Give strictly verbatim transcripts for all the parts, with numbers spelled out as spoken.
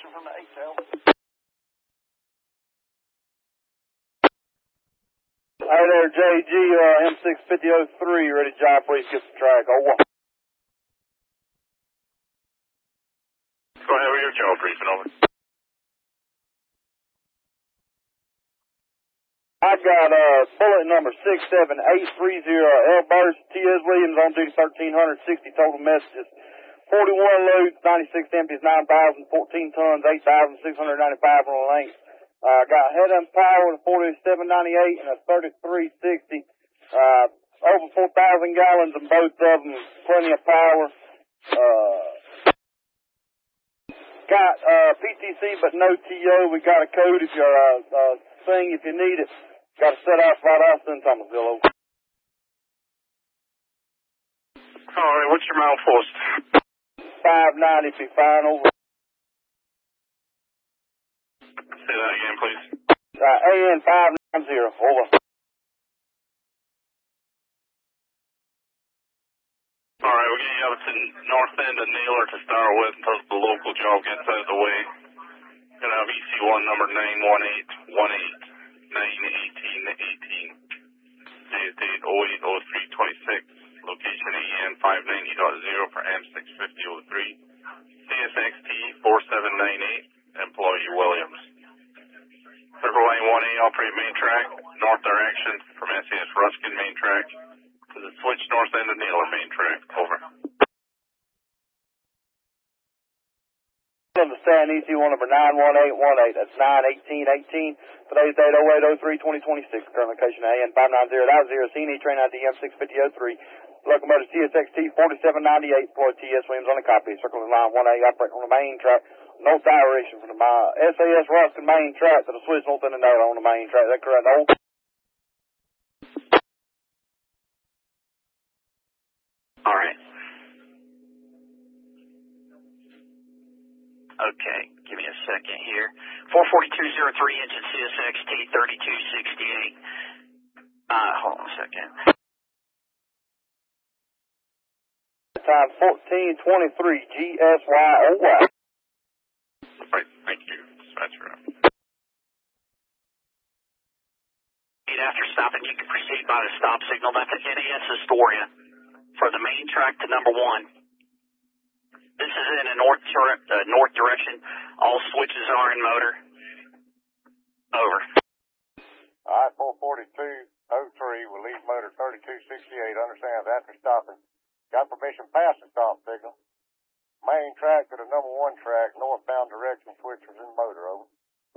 direction from the eight tail. Hi there, J G, uh, M six fifty oh three, ready to jive, please get the track. Over. Go ahead with your job briefing, over. I got uh, bullet number six seven eight three zero, L. Burst, T S. Williams, on duty thirteen sixty, total messages, forty-one loads, ninety-six empties, nine thousand, fourteen tons, eight thousand six hundred ninety-five on the length. I uh, got head and power with a forty-seven ninety-eight and a thirty-three sixty, uh, over four thousand gallons in both of them, plenty of power. Uh, got uh, P T C but no T O. We got a code if you're uh, uh, thing if you need it. Got to set off right off in Thomasville. Over. All right, what's your milepost? five ninety, be fine, over. Say that again, please. Uh, A N five ninety, over. All right, we're getting you up to north end of Naylor to start with until the local job gets out of the way. Gonna have E C one number nine one eight one eight nine eighteen eighteen. Today's date oh eight oh three twenty-six. Location A N five ninety point zero for M six fifty oh three. C S X T four seven nine eight. Employee Williams. Circle line one A, operate main track, north direction from S A S Ruskin main track to the switch north end of Naylor main track. Over. Understand E C one number nine one eight one eight. That's nine eighteen eighteen. Today's date oh eight oh three twenty twenty-six. Current location A N five ninety point zero. C N E train I D M six fifty oh three. Locomotive T S X T forty-seven ninety-eight. Employed T S. Williams on the copy. Circle line one A, operate on the main track. North direction from the uh, S A S Ruskin main track to the switch north end of Naylor on the main track. Is that correct? Old? All right. Okay, give me a second here. four forty-two oh three, engine C S X T thirty-two sixty-eight. Uh, hold on a second. Time fourteen twenty-three, G S Y O Y. Right, thank you. Dispatcher. After stopping, you can proceed by the stop signal. That's the N A S Astoria for the main track to number one. This is in a north, uh, north direction. All switches are in motor. Over. All right, four forty-two oh three, we'll leave motor thirty-two sixty-eight. Understands after stopping. Got permission past the stop signal. Main track to the number one track, northbound direction, switchers in motor. Over.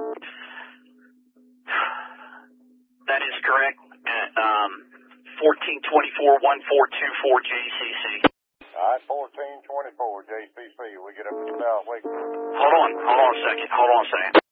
That is correct. At um, fourteen twenty-four one four two four J C C. All right, fourteen twenty-four J C C. We get up to South Wake. Hold on, hold on a second, hold on a second.